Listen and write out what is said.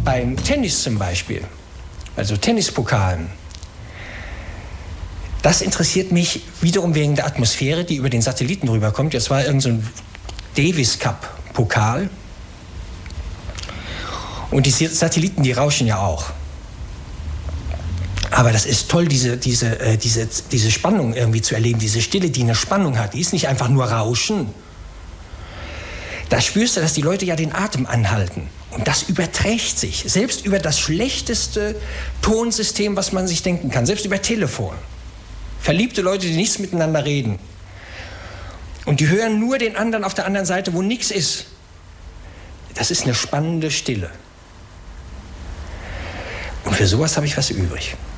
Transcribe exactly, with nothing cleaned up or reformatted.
beim Tennis zum Beispiel, also Tennispokalen, das interessiert mich wiederum wegen der Atmosphäre, die über den Satelliten rüberkommt. Das war irgend so ein Davis Cup Pokal. Und die Satelliten, die rauschen ja auch. Aber das ist toll, diese, diese, äh, diese, diese Spannung irgendwie zu erleben, diese Stille, die eine Spannung hat. Die ist nicht einfach nur Rauschen. Da spürst du, dass die Leute ja den Atem anhalten. Und das überträgt sich. Selbst über das schlechteste Tonsystem, was man sich denken kann. Selbst über Telefon. Verliebte Leute, die nichts miteinander reden. Und die hören nur den anderen auf der anderen Seite, wo nichts ist. Das ist eine spannende Stille. Und für sowas habe ich was übrig.